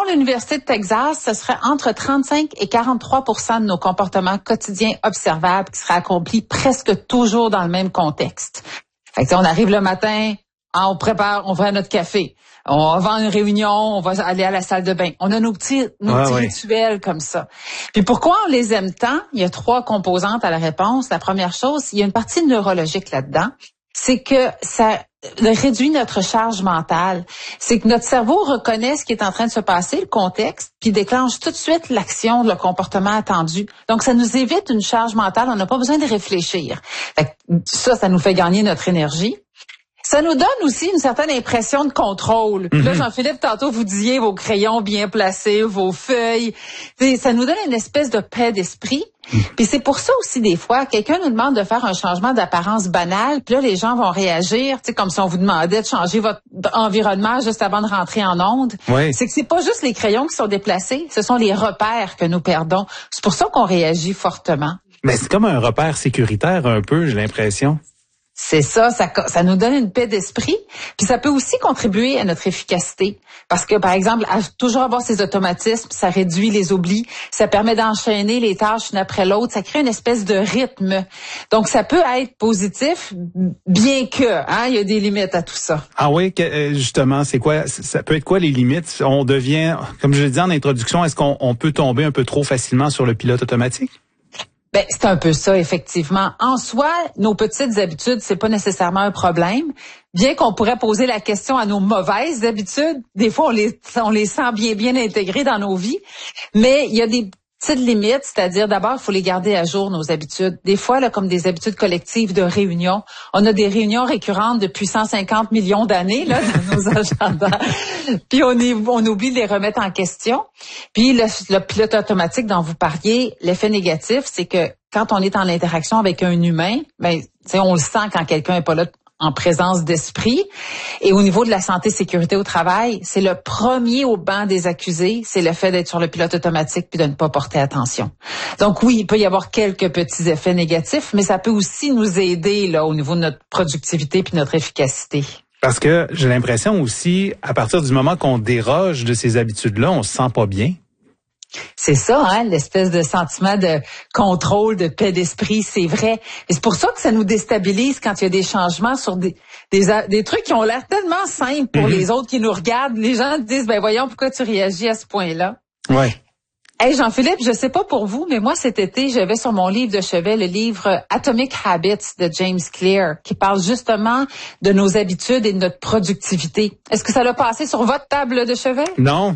l'Université de Texas, ce serait entre 35 et 43% de nos comportements quotidiens observables qui seraient accomplis presque toujours dans le même contexte. Fait que, on arrive le matin, on prépare, on va à notre café. On va à une réunion, on va aller à la salle de bain. On a nos petits rituels comme ça. Puis pourquoi on les aime tant? Il y a 3 composantes à la réponse. La première chose, il y a une partie neurologique là-dedans. C'est que ça réduit notre charge mentale. C'est que notre cerveau reconnaît ce qui est en train de se passer, le contexte, puis déclenche tout de suite l'action, le comportement attendu. Donc, ça nous évite une charge mentale. On n'a pas besoin de réfléchir. Fait que ça nous fait gagner notre énergie. Ça nous donne aussi une certaine impression de contrôle. Puis là, Jean-Philippe, tantôt, vous disiez vos crayons bien placés, vos feuilles. Ça nous donne une espèce de paix d'esprit. Puis c'est pour ça aussi, des fois, quelqu'un nous demande de faire un changement d'apparence banal, puis là, les gens vont réagir, comme si on vous demandait de changer votre environnement juste avant de rentrer en onde. Oui. C'est que c'est pas juste les crayons qui sont déplacés, ce sont les repères que nous perdons. C'est pour ça qu'on réagit fortement. Mais c'est comme un repère sécuritaire un peu, j'ai l'impression. C'est ça nous donne une paix d'esprit, puis ça peut aussi contribuer à notre efficacité. Parce que, par exemple, toujours avoir ces automatismes, ça réduit les oublis, ça permet d'enchaîner les tâches une après l'autre, ça crée une espèce de rythme. Donc, ça peut être positif, bien que, il y a des limites à tout ça. Ah oui, justement, c'est quoi, ça peut être quoi les limites? On devient, comme je l'ai dit en introduction, est-ce qu'on peut tomber un peu trop facilement sur le pilote automatique? Ben, c'est un peu ça, effectivement. En soi, nos petites habitudes, c'est pas nécessairement un problème. Bien qu'on pourrait poser la question à nos mauvaises habitudes, des fois, on les sent bien intégrées dans nos vies. Mais il y a des petites limites, c'est-à-dire, d'abord, il faut les garder à jour, nos habitudes. Des fois, là, comme des habitudes collectives de réunion. On a des réunions récurrentes depuis 150 millions d'années, là, dans nos agendas. Puis, on oublie de les remettre en question. Puis, le pilote automatique dont vous parliez, l'effet négatif, c'est que quand on est en interaction avec un humain, ben, on le sent quand quelqu'un est pas là en présence d'esprit. Et au niveau de la santé sécurité au travail, c'est le premier au banc des accusés, c'est le fait d'être sur le pilote automatique puis de ne pas porter attention. Donc oui, il peut y avoir quelques petits effets négatifs, mais ça peut aussi nous aider là au niveau de notre productivité puis notre efficacité. Parce que j'ai l'impression aussi, à partir du moment qu'on déroge de ces habitudes-là, on se sent pas bien. C'est ça, l'espèce de sentiment de contrôle, de paix d'esprit, c'est vrai. Et c'est pour ça que ça nous déstabilise quand il y a des changements sur des trucs qui ont l'air tellement simples pour les autres qui nous regardent. Les gens disent, ben voyons, pourquoi tu réagis à ce point-là? Ouais. Hey Jean-Philippe, je sais pas pour vous, mais moi cet été, j'avais sur mon livre de chevet le livre Atomic Habits de James Clear, qui parle justement de nos habitudes et de notre productivité. Est-ce que ça l'a passé sur votre table de chevet? Non,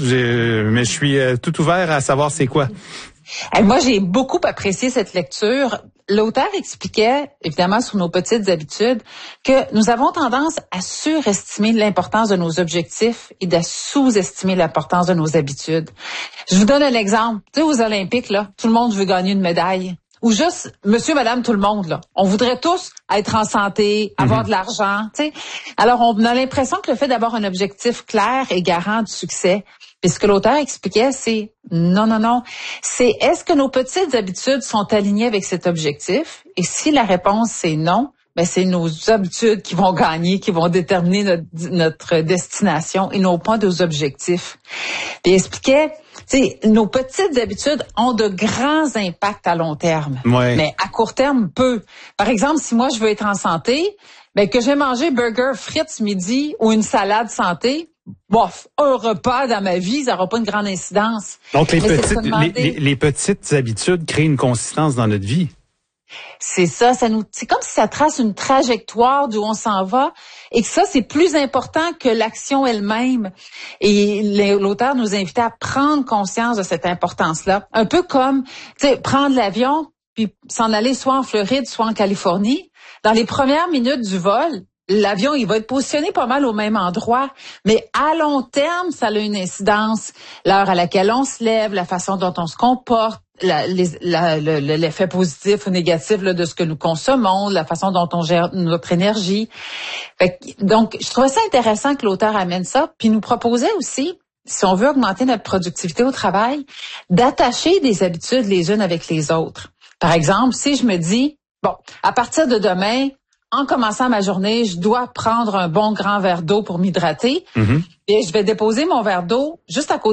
mais je suis tout ouvert à savoir c'est quoi. Hey, moi, j'ai beaucoup apprécié cette lecture. L'auteur expliquait, évidemment, sur nos petites habitudes, que nous avons tendance à surestimer l'importance de nos objectifs et de sous-estimer l'importance de nos habitudes. Je vous donne un exemple. Tu sais, aux Olympiques, là, tout le monde veut gagner une médaille. Ou juste, monsieur, madame, tout le monde, là. On voudrait tous être en santé, avoir de l'argent, tu sais. Alors, on a l'impression que le fait d'avoir un objectif clair est garant du succès. Et ce que l'auteur expliquait, c'est non. C'est est-ce que nos petites habitudes sont alignées avec cet objectif? Et si la réponse c'est non, ben c'est nos habitudes qui vont gagner, qui vont déterminer notre destination et non pas nos objectifs. Puis il expliquait, nos petites habitudes ont de grands impacts à long terme, mais à court terme, peu. Par exemple, si moi je veux être en santé, ben que j'ai mangé burger, frites midi ou une salade santé, bof, un repas dans ma vie, ça n'aura pas une grande incidence. Donc, les petites habitudes créent une consistance dans notre vie. C'est ça, c'est comme si ça trace une trajectoire d'où on s'en va et que ça, c'est plus important que l'action elle-même. Et l'auteur nous invitait à prendre conscience de cette importance-là. Un peu comme, prendre l'avion puis s'en aller soit en Floride, soit en Californie. Dans les premières minutes du vol, l'avion, il va être positionné pas mal au même endroit, mais à long terme, ça a une incidence. L'heure à laquelle on se lève, la façon dont on se comporte, l'effet positif ou négatif là, de ce que nous consommons, la façon dont on gère notre énergie. Donc, je trouvais ça intéressant que l'auteur amène ça, puis nous proposait aussi, si on veut augmenter notre productivité au travail, d'attacher des habitudes les unes avec les autres. Par exemple, si je me dis, bon, à partir de demain, en commençant ma journée, je dois prendre un bon grand verre d'eau pour m'hydrater. Et je vais déposer mon verre d'eau juste à côté